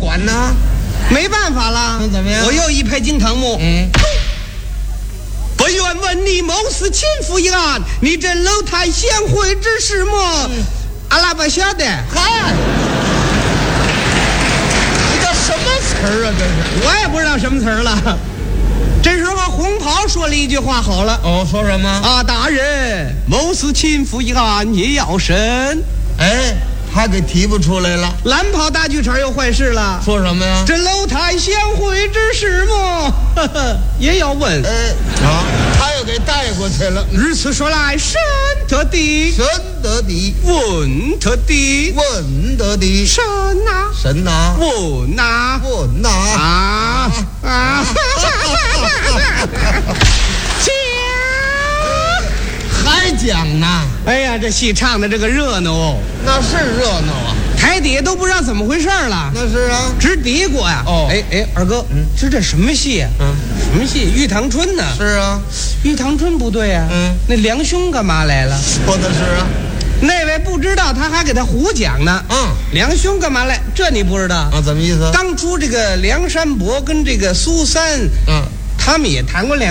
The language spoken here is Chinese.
管呢？ 没办法了。 那怎么样？ 我又一拍惊堂木。本院问你谋私侵妇一案，你这楼台相会之事么？阿拉不晓得。 嗨，这叫什么词儿啊？这是我也不知道什么词儿了。这时候红袍说了一句话好了。 哦，说什么？ 啊，大人，谋私侵妇一案也要审。 哎，还给提不出来了。 蓝袍大剧场又坏事了。 说什么呀？ 这楼台相会之事么？也要问。 他又给带过去了。 如此说来，审得的， 审得的， 问得的， 问得的， 审呐， 审呐， 问呐， 问呐，还讲呢？ 哎呀，这戏唱的这个热闹哦， 那是热闹啊！ 台底下都不知道怎么回事了。 那是啊， 直嘀咕呀。 哦， 哎，二哥，这什么戏呀？什么戏？玉堂春呢？ 是啊， 玉堂春不对呀。那梁兄干嘛来了？ 说的是啊。 那位不知道，他还给他胡讲呢。梁兄干嘛来？这你不知道啊？怎么意思？ 当初这个梁山伯跟这个苏三，他们也谈过两。